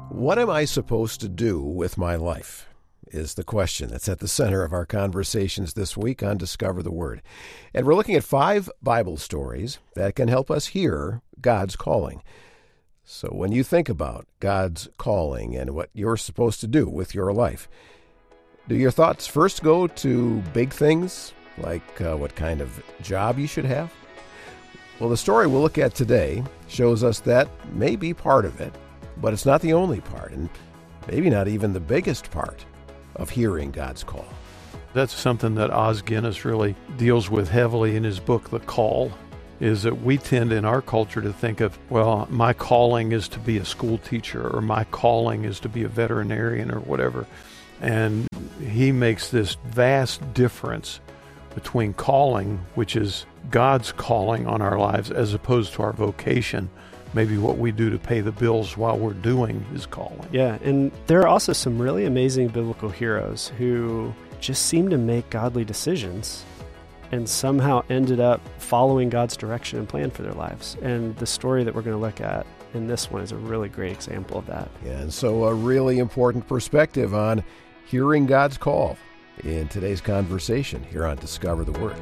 What am I supposed to do with my life? Is the question that's at the center of our conversations this week on Discover the Word. And we're looking at 5 Bible stories that can help us hear God's calling. So when you think about God's calling and what you're supposed to do with your life, do your thoughts first go to big things, like what kind of job you should have? Well, the story we'll look at today shows us that may be part of it, but it's not the only part, and maybe not even the biggest part of hearing God's call. That's something that Os Guinness really deals with heavily in his book, The Call, is that we tend in our culture to think of, well, my calling is to be a school teacher, or my calling is to be a veterinarian, or whatever. And he makes this vast difference between calling, which is God's calling on our lives, as opposed to our vocation, maybe what we do to pay the bills while we're doing his calling. Yeah, and there are also some really amazing biblical heroes who just seem to make godly decisions and somehow ended up following God's direction and plan for their lives. And the story that we're going to look at in this one is a really great example of that. Yeah, and so a really important perspective on hearing God's call in today's conversation here on Discover the Word.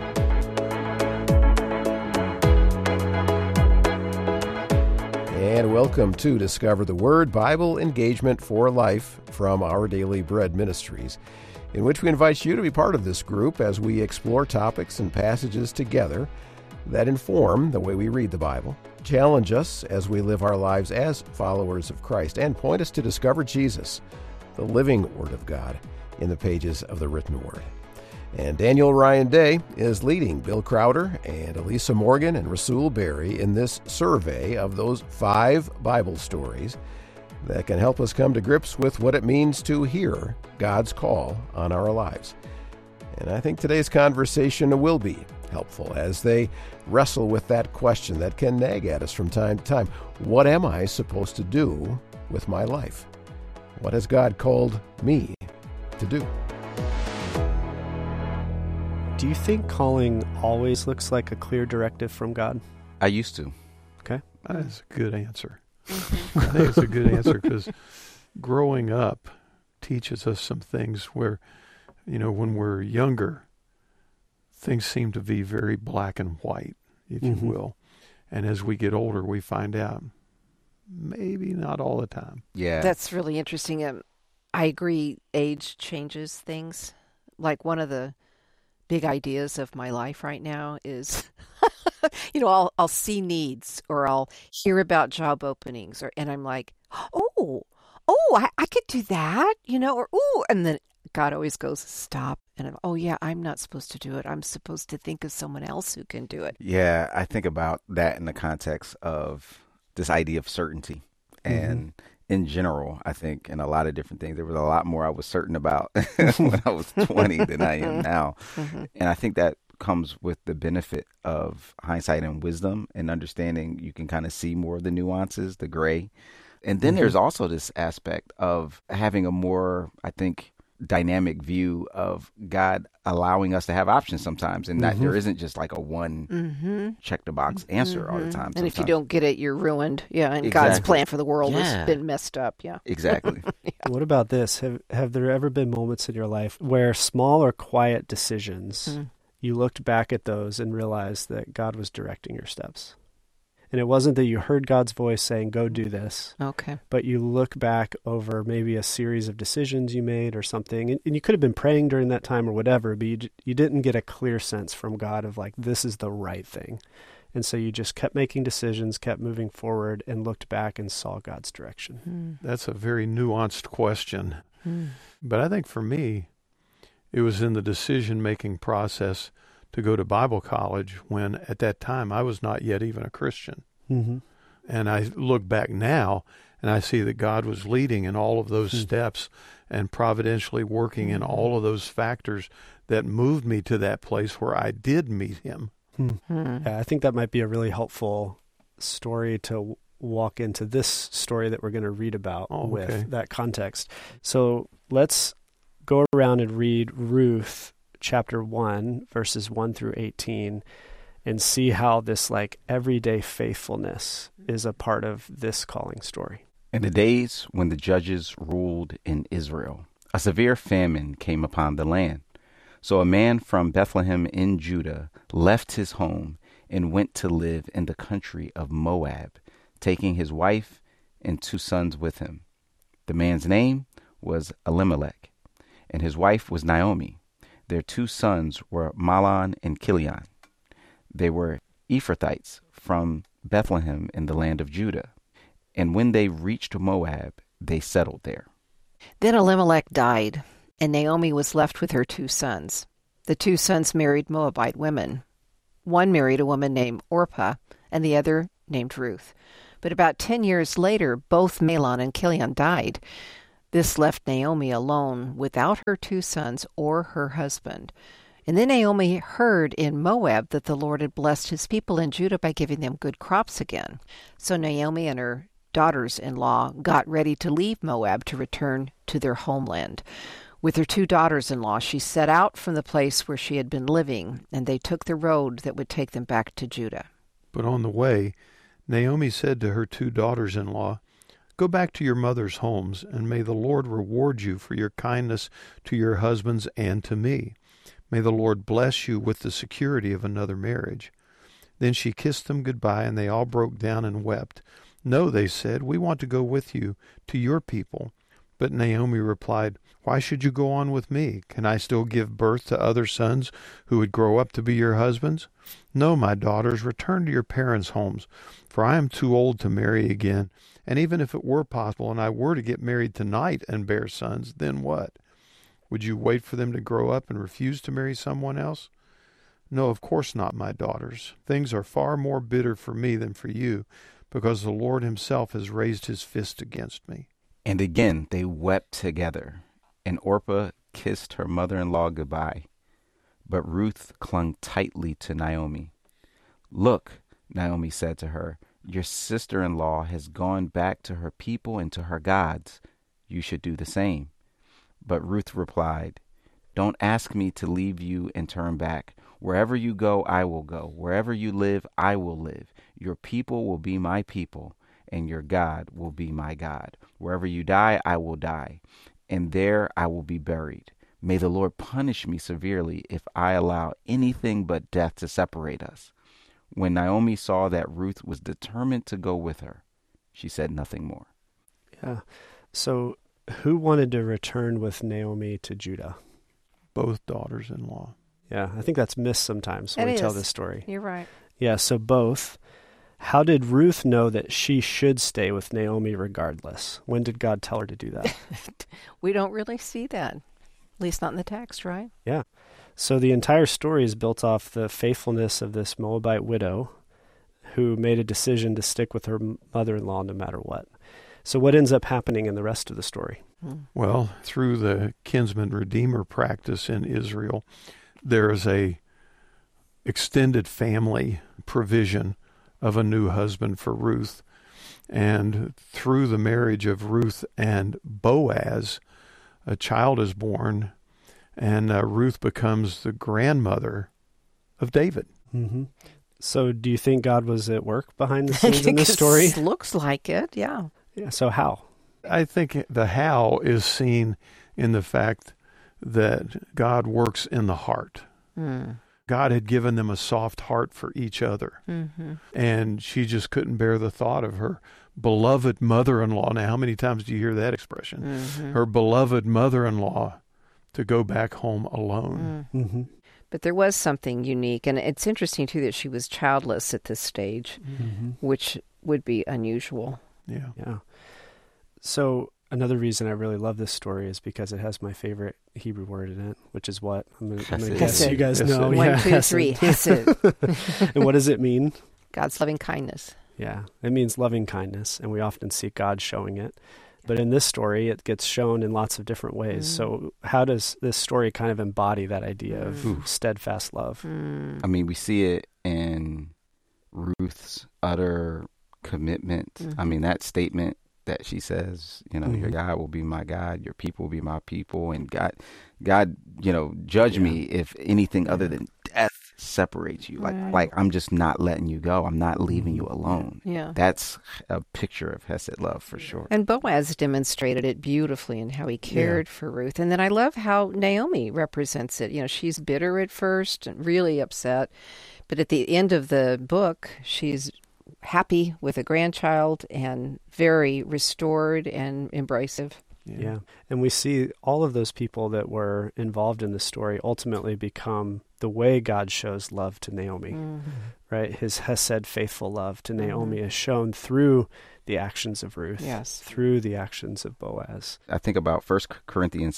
And welcome to Discover the Word, Bible Engagement for Life from Our Daily Bread Ministries, in which we invite you to be part of this group as we explore topics and passages together that inform the way we read the Bible, challenge us as we live our lives as followers of Christ, and point us to discover Jesus, the living Word of God, in the pages of the written Word. And Daniel Ryan Day is leading Bill Crowder and Elisa Morgan and Rasul Berry in this survey of those 5 Bible stories that can help us come to grips with what it means to hear God's call on our lives. And I think today's conversation will be helpful as they wrestle with that question that can nag at us from time to time. What am I supposed to do with my life? What has God called me to do? Do you think calling always looks like a clear directive from God? I used to. Okay. That's a good answer. I think it's a good answer because growing up teaches us some things where, when we're younger, things seem to be very black and white, if you will. And as we get older, we find out maybe not all the time. Yeah. That's really interesting. I agree, age changes things. Like one of the big ideas of my life right now is, I'll see needs or I'll hear about job openings and I'm like, I could do that, and then God always goes, stop. And I'm not supposed to do it. I'm supposed to think of someone else who can do it. Yeah, I think about that in the context of this idea of certainty. And in general, I think in a lot of different things, there was a lot more I was certain about when I was 20 than I am now. And I think that comes with the benefit of hindsight and wisdom and understanding. You can kind of see more of the nuances, the gray. And then there's also this aspect of having a more, I think, dynamic view of God allowing us to have options sometimes, and that there isn't just like a one check the box answer all the time. And if you don't get it, you're ruined. Yeah, and Exactly. God's plan for the world has been messed up. Yeah, exactly. What about this? Have there ever been moments in your life where small or quiet decisions, you looked back at those and realized that God was directing your steps? And it wasn't that you heard God's voice saying, go do this. Okay. But you look back over maybe a series of decisions you made or something, and you could have been praying during that time or whatever, but you didn't get a clear sense from God of like, this is the right thing. And so you just kept making decisions, kept moving forward, and looked back and saw God's direction. That's a very nuanced question. But I think for me, it was in the decision-making process to go to Bible college when at that time I was not yet even a Christian. And I look back now and I see that God was leading in all of those steps and providentially working in all of those factors that moved me to that place where I did meet him. Yeah, I think that might be a really helpful story to walk into this story that we're going to read about with that context. So let's go around and read Ruth chapter 1, verses 1 through 18, and see how this like everyday faithfulness is a part of this calling story. In the days when the judges ruled in Israel, a severe famine came upon the land. So a man from Bethlehem in Judah left his home and went to live in the country of Moab, taking his wife and 2 sons with him. The man's name was Elimelech, and his wife was Naomi. Their 2 sons were Mahlon and Chilion. They were Ephrathites from Bethlehem in the land of Judah. And when they reached Moab, they settled there. Then Elimelech died, and Naomi was left with her 2 sons. The 2 sons married Moabite women. One married a woman named Orpah, and the other named Ruth. But about 10 years later, both Mahlon and Chilion died. This left Naomi alone without her 2 sons or her husband. And then Naomi heard in Moab that the Lord had blessed his people in Judah by giving them good crops again. So Naomi and her daughters-in-law got ready to leave Moab to return to their homeland. With her 2 daughters-in-law, she set out from the place where she had been living, and they took the road that would take them back to Judah. But on the way, Naomi said to her 2 daughters-in-law, "Go back to your mother's homes, and may the Lord reward you for your kindness to your husbands and to me. May the Lord bless you with the security of another marriage." Then she kissed them goodbye, and they all broke down and wept. "No," they said, "we want to go with you to your people." But Naomi replied, "Why should you go on with me? Can I still give birth to other sons who would grow up to be your husbands? No, my daughters, return to your parents' homes, for I am too old to marry again. And even if it were possible and I were to get married tonight and bear sons, then what? Would you wait for them to grow up and refuse to marry someone else? No, of course not, my daughters. Things are far more bitter for me than for you, because the Lord himself has raised his fist against me." And again they wept together, and Orpah kissed her mother-in-law goodbye. But Ruth clung tightly to Naomi. "Look," Naomi said to her, "your sister-in-law has gone back to her people and to her gods. You should do the same." But Ruth replied, "Don't ask me to leave you and turn back. Wherever you go, I will go. Wherever you live, I will live. Your people will be my people, and your God will be my God. Wherever you die, I will die, and there I will be buried. May the Lord punish me severely if I allow anything but death to separate us." When Naomi saw that Ruth was determined to go with her, she said nothing more. Yeah. So who wanted to return with Naomi to Judah? Both daughters-in-law. Yeah, I think that's missed sometimes when we tell this story. You're right. Yeah, so both. How did Ruth know that she should stay with Naomi regardless? When did God tell her to do that? We don't really see that, at least not in the text, right? Yeah. So the entire story is built off the faithfulness of this Moabite widow who made a decision to stick with her mother-in-law no matter what. So what ends up happening in the rest of the story? Well, through the kinsman redeemer practice in Israel, there is a extended family provision of a new husband for Ruth. And through the marriage of Ruth and Boaz, a child is born, and Ruth becomes the grandmother of David. Mm-hmm. So do you think God was at work behind the scenes in this story? It looks like it, yeah. Yeah. So how? I think the how is seen in the fact that God works in the heart. God had given them a soft heart for each other. Mm-hmm. And she just couldn't bear the thought of her beloved mother-in-law. Now, how many times do you hear that expression? Mm-hmm. Her beloved mother-in-law to go back home alone. Mm-hmm. But there was something unique. And it's interesting, too, that she was childless at this stage, which would be unusual. Yeah. So another reason I really love this story is because it has my favorite Hebrew word in it, which is what? I'm going to guess you guys know. 1, 2, 3, hesed. And what does it mean? God's loving kindness. Yeah, it means loving kindness, and we often see God showing it. But in this story, it gets shown in lots of different ways. So how does this story kind of embody that idea of steadfast love? I mean, we see it in Ruth's utter commitment. I mean, that statement that she says, your God will be my God, your people will be my people, and God, judge me if anything other than death separates you. Like I'm just not letting you go. I'm not leaving you alone. Yeah. That's a picture of Hesed love for sure. And Boaz demonstrated it beautifully in how he cared for Ruth. And then I love how Naomi represents it. You know, she's bitter at first and really upset. But at the end of the book, she's happy with a grandchild and very restored and embracive. Yeah. And we see all of those people that were involved in the story ultimately become the way God shows love to Naomi, right? His Hesed, faithful love to Naomi is shown through the actions of Ruth, through the actions of Boaz. I think about 1 Corinthians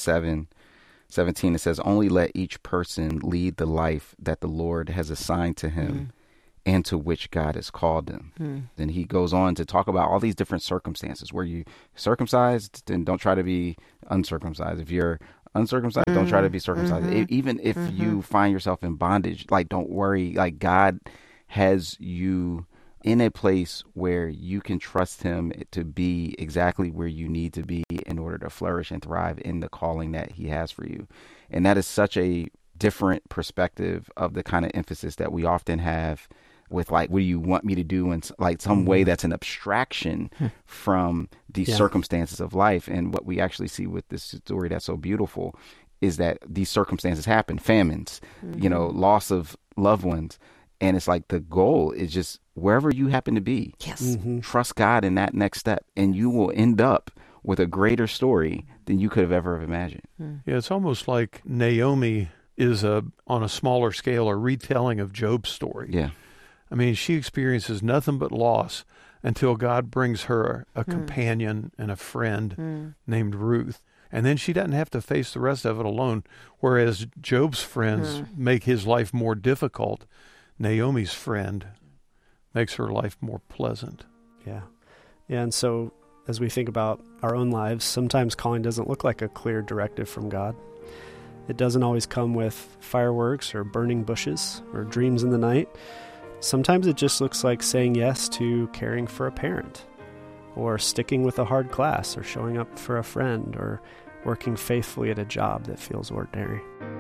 7:17. It says, only let each person lead the life that the Lord has assigned to him and to which God has called them. Then he goes on to talk about all these different circumstances where you circumcised, then don't try to be uncircumcised. If you're uncircumcised, don't try to be circumcised. Even if you find yourself in bondage, like, don't worry. Like, God has you in a place where you can trust him to be exactly where you need to be in order to flourish and thrive in the calling that he has for you. And that is such a different perspective of the kind of emphasis that we often have with, like, what do you want me to do in, like, some way that's an abstraction from the circumstances of life. And what we actually see with this story that's so beautiful is that these circumstances happen, famines, you know, loss of loved ones. And it's like the goal is just wherever you happen to be, trust God in that next step, and you will end up with a greater story than you could have ever imagined. Yeah, it's almost like Naomi is on a smaller scale, a retelling of Job's story. Yeah. I mean, she experiences nothing but loss until God brings her a companion and a friend named Ruth. And then she doesn't have to face the rest of it alone. Whereas Job's friends make his life more difficult, Naomi's friend makes her life more pleasant. Yeah. And so as we think about our own lives, sometimes calling doesn't look like a clear directive from God. It doesn't always come with fireworks or burning bushes or dreams in the night. Sometimes it just looks like saying yes to caring for a parent, or sticking with a hard class, or showing up for a friend, or working faithfully at a job that feels ordinary.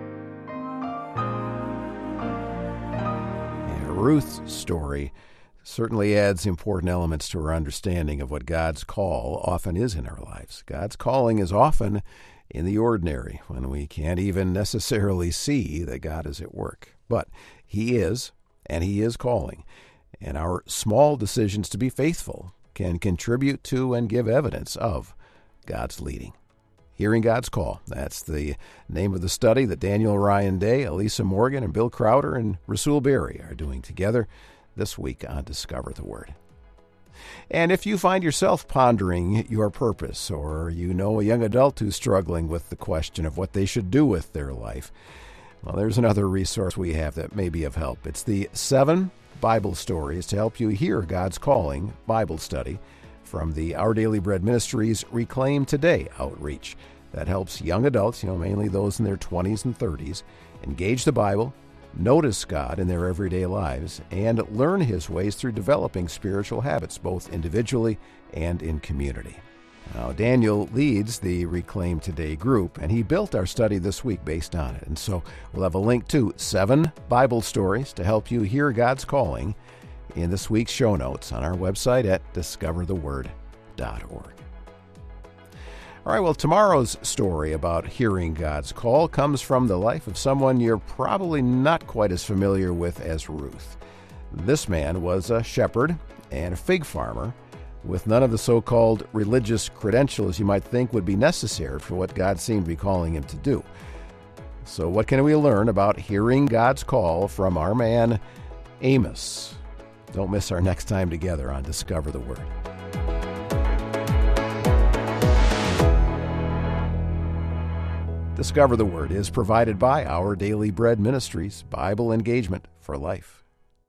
Ruth's story certainly adds important elements to our understanding of what God's call often is in our lives. God's calling is often in the ordinary, when we can't even necessarily see that God is at work. But he is, and he is calling. And our small decisions to be faithful can contribute to and give evidence of God's leading. Hearing God's Call. That's the name of the study that Daniel Ryan Day, Elisa Morgan, and Bill Crowder and Rasul Berry are doing together this week on Discover the Word. And if you find yourself pondering your purpose, or you know a young adult who's struggling with the question of what they should do with their life, well, there's another resource we have that may be of help. It's the 7 Bible Stories to Help You Hear God's Calling Bible Study from the Our Daily Bread Ministries Reclaim Today outreach that helps young adults, mainly those in their 20s and 30s, engage the Bible, notice God in their everyday lives, and learn his ways through developing spiritual habits, both individually and in community. Now, Daniel leads the Reclaim Today group, and he built our study this week based on it. And so we'll have a link to 7 Bible Stories to Help You Hear God's Calling in this week's show notes on our website at discovertheword.org. All right, well, tomorrow's story about hearing God's call comes from the life of someone you're probably not quite as familiar with as Ruth. This man was a shepherd and a fig farmer with none of the so-called religious credentials you might think would be necessary for what God seemed to be calling him to do. So what can we learn about hearing God's call from our man Amos? Don't miss our next time together on Discover the Word. Discover the Word is provided by Our Daily Bread Ministries, Bible Engagement for Life.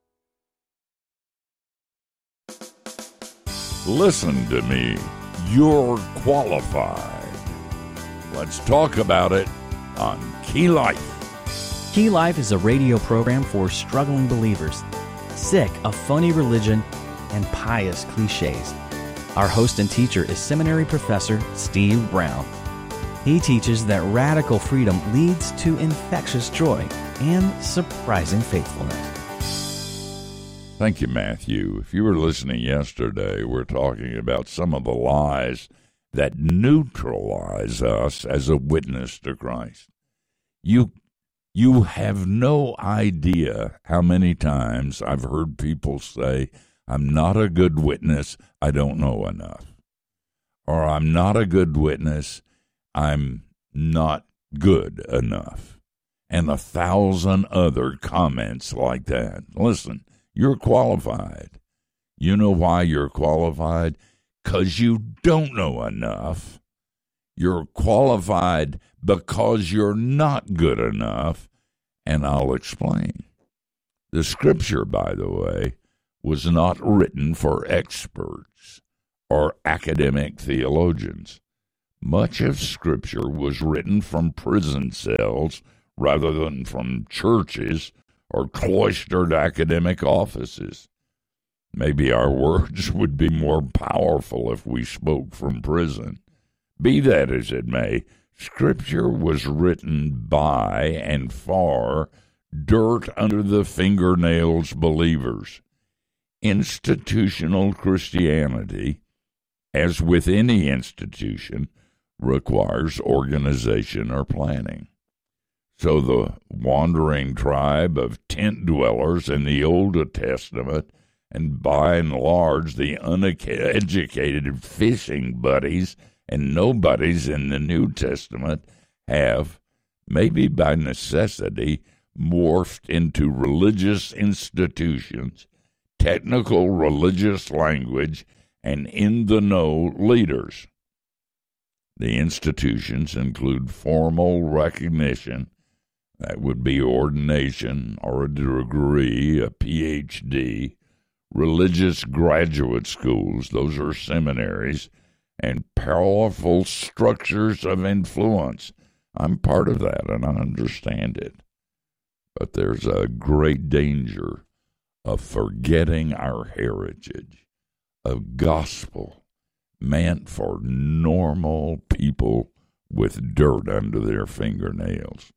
Listen to me. You're qualified. Let's talk about it on Key Life. Key Life is a radio program for struggling believers, sick of phony religion and pious cliches. Our host and teacher is seminary professor Steve Brown. He teaches that radical freedom leads to infectious joy and surprising faithfulness. Thank you, Matthew. If you were listening yesterday, we're talking about some of the lies that neutralize us as a witness to Christ. You have no idea how many times I've heard people say, I'm not a good witness, I don't know enough. Or I'm not a good witness, I'm not good enough. And 1,000 other comments like that. Listen, you're qualified. You know why you're qualified? Because you don't know enough. You're qualified because you're not good enough, and I'll explain. The Scripture, by the way, was not written for experts or academic theologians. Much of Scripture was written from prison cells rather than from churches or cloistered academic offices. Maybe our words would be more powerful if we spoke from prison. Be that as it may, Scripture was written by and for dirt under the fingernails believers. Institutional Christianity, as with any institution, requires organization or planning. So the wandering tribe of tent dwellers in the Old Testament, and by and large the uneducated fishing buddies and nobodies in the New Testament, have, maybe by necessity, morphed into religious institutions, technical religious language, and in-the-know leaders. The institutions include formal recognition, that would be ordination or a degree, a PhD, religious graduate schools, those are seminaries, and powerful structures of influence. I'm part of that, and I understand it. But there's a great danger of forgetting our heritage, of gospel meant for normal people with dirt under their fingernails.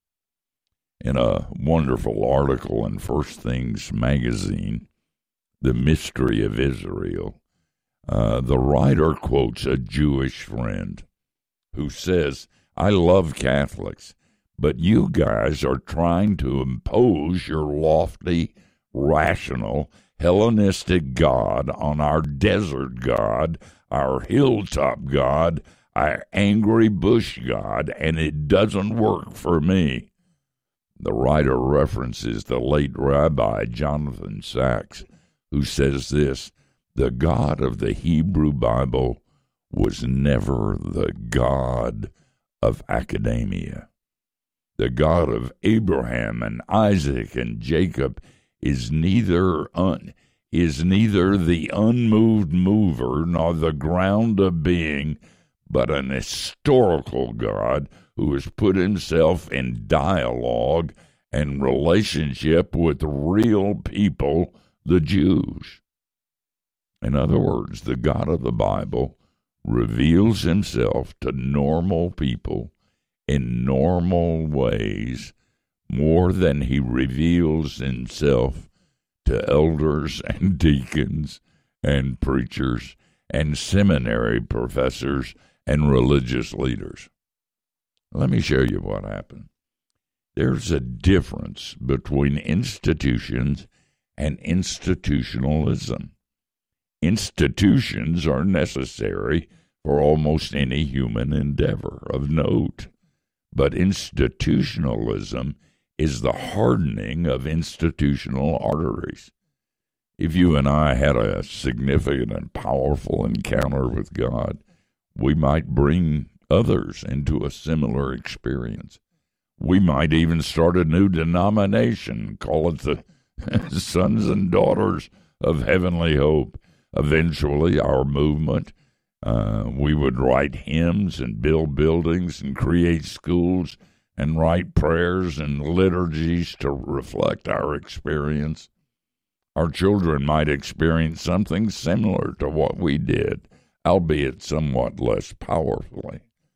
In a wonderful article in First Things magazine, The Mystery of Israel, the writer quotes a Jewish friend who says, I love Catholics, but you guys are trying to impose your lofty, rational, Hellenistic God on our desert God, our hilltop God, our angry bush God, and it doesn't work for me. The writer references the late Rabbi Jonathan Sacks, who says this, the God of the Hebrew Bible was never the God of academia. The God of Abraham and Isaac and Jacob is neither the unmoved mover nor the ground of being, but an historical God who has put himself in dialogue and relationship with real people, the Jews. In other words, the God of the Bible reveals himself to normal people in normal ways more than he reveals himself to elders and deacons and preachers and seminary professors and religious leaders. Let me show you what happened. There's a difference between institutions and institutionalism. Institutions are necessary for almost any human endeavor of note, but institutionalism is the hardening of institutional arteries. If you and I had a significant and powerful encounter with God, we might bring others into a similar experience. We might even start a new denomination, call it the Sons and Daughters of Heavenly Hope. Eventually, our movement, we would write hymns and build buildings and create schools and write prayers and liturgies to reflect our experience. Our children might experience something similar to what we did, albeit somewhat less powerfully.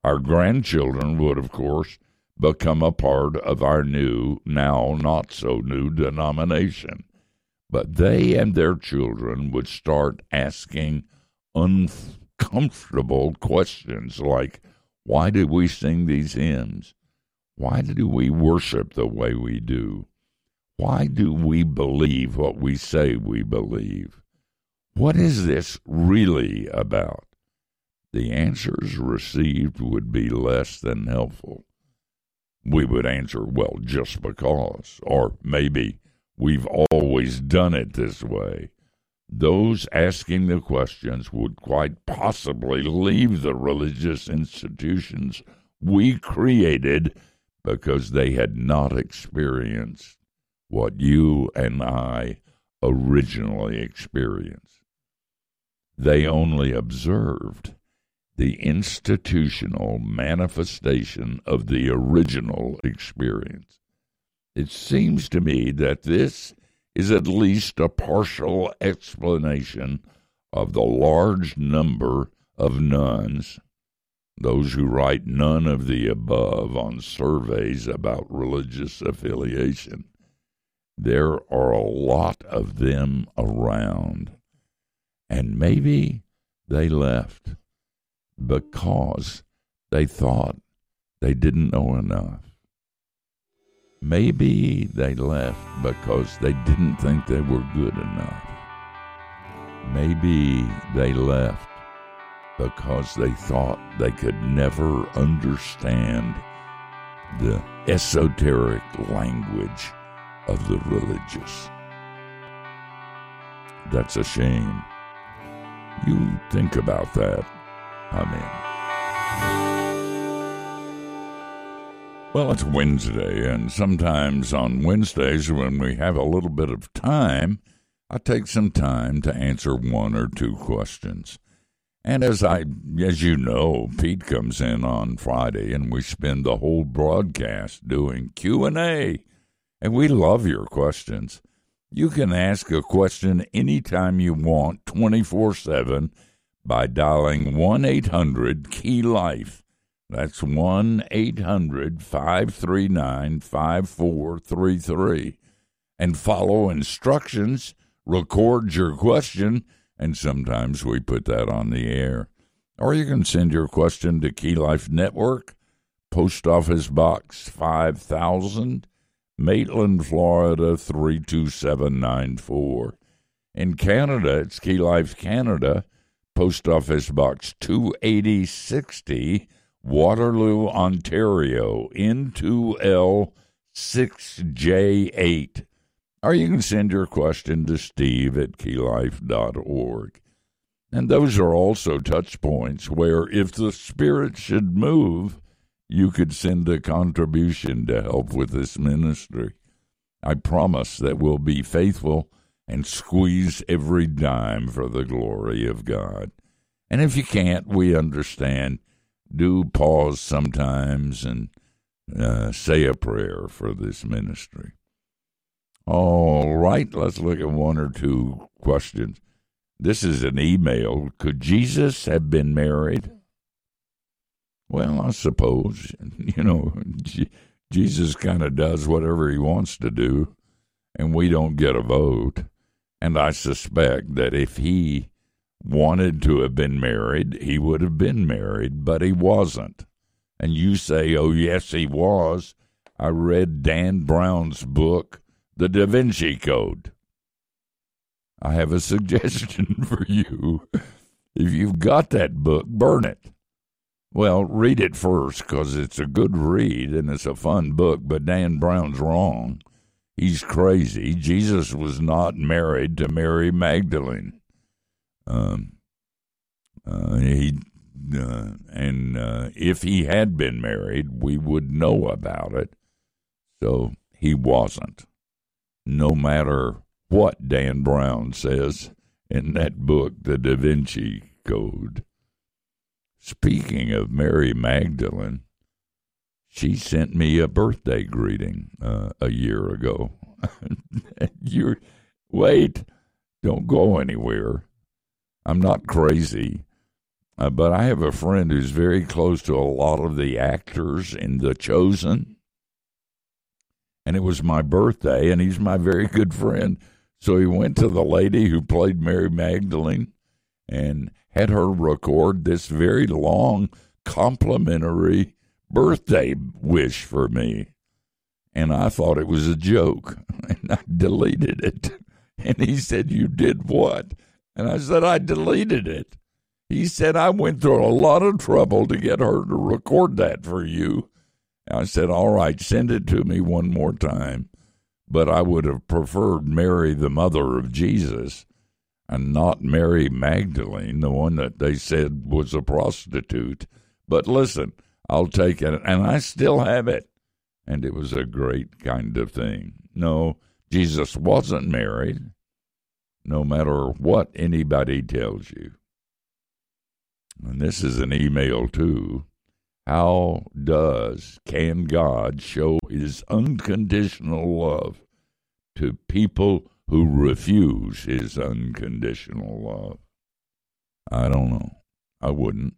Our grandchildren would, of course, become a part of our new, now not so new denomination. But they and their children would start asking uncomfortable questions like, why do we sing these hymns? Why do we worship the way we do? Why do we believe what we say we believe? What is this really about? The answers received would be less than helpful. We would answer, well, just because, or maybe we've always done it this way. Those asking the questions would quite possibly leave the religious institutions we created because they had not experienced what you and I originally experienced. They only observed the institutional manifestation of the original experience. It seems to me that this is at least a partial explanation of the large number of nones, those who write none of the above on surveys about religious affiliation. There are a lot of them around, and maybe they left because they thought they didn't know enough. Maybe they left because they didn't think they were good enough. Maybe they left because they thought they could never understand the esoteric language of the religious. That's a shame. You think about that. Amen. Well, it's Wednesday, and sometimes on Wednesdays when we have a little bit of time, I take some time to answer one or two questions. And as you know, Pete comes in on Friday, and we spend the whole broadcast doing Q&A, and we love your questions. You can ask a question anytime you want, 24/7, by dialing 1-800-KEY-LIFE. That's 1-800-539-5433. And follow instructions, record your question, and sometimes we put that on the air. Or you can send your question to Key Life Network, Post Office Box 5000, Maitland, Florida 32794. In Canada, it's Key Life Canada, Post Office Box 28060, Waterloo, Ontario, N2L6J8. Or you can send your question to steve@keylife.org. And those are also touch points where if the Spirit should move, you could send a contribution to help with this ministry. I promise that we'll be faithful and squeeze every dime for the glory of God. And if you can't, we understand. Do pause sometimes and say a prayer for this ministry. All right, let's look at one or two questions. This is an email. Could Jesus have been married? Well, I suppose, Jesus kind of does whatever he wants to do, and we don't get a vote. And I suspect that if he wanted to have been married, he would have been married, but he wasn't. And you say, oh, yes, he was. I read Dan Brown's book, The Da Vinci Code. I have a suggestion for you. If you've got that book, burn it. Well, read it first, because it's a good read, and it's a fun book, but Dan Brown's wrong. He's crazy. Jesus was not married to Mary Magdalene. If he had been married, we would know about it. So he wasn't. No matter what Dan Brown says in that book, The Da Vinci Code. Speaking of Mary Magdalene, she sent me a birthday greeting a year ago. Wait, don't go anywhere. I'm not crazy. But I have a friend who's very close to a lot of the actors in The Chosen. And it was my birthday, and he's my very good friend. So he went to the lady who played Mary Magdalene and had her record this very long, complimentary birthday wish for me. And I thought it was a joke, and I deleted it. And he said, "You did what?" And I said, "I deleted it." He said, "I went through a lot of trouble to get her to record that for you." And I said, "All right, send it to me one more time." But I would have preferred Mary, the mother of Jesus, and not Mary Magdalene, the one that they said was a prostitute. But listen, I'll take it, and I still have it. And it was a great kind of thing. No, Jesus wasn't married, no matter what anybody tells you. And this is an email, too. How can God show his unconditional love to people who refuse his unconditional love? I don't know. I wouldn't.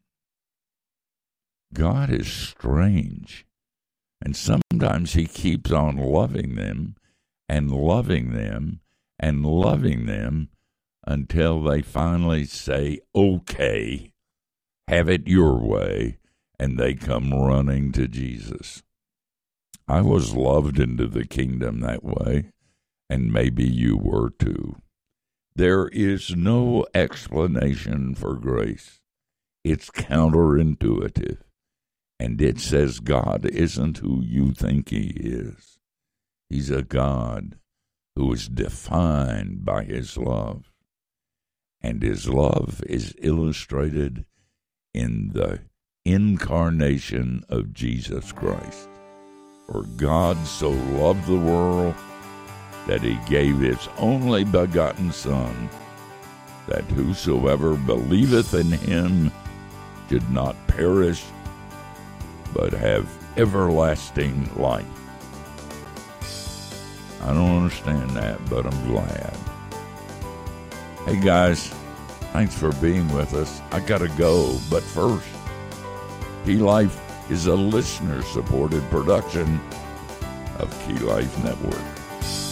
God is strange. And sometimes he keeps on loving them and loving them and loving them until they finally say, "Okay, have it your way," and they come running to Jesus. I was loved into the kingdom that way, and maybe you were too. There is no explanation for grace. It's counterintuitive. And it says God isn't who you think he is. He's a God who is defined by his love. And his love is illustrated in the incarnation of Jesus Christ. For God so loved the world that he gave his only begotten Son, that whosoever believeth in him should not perish, but have everlasting life. I don't understand that, but I'm glad. Hey guys, thanks for being with us. I gotta go, but first, Key Life is a listener-supported production of Key Life Network.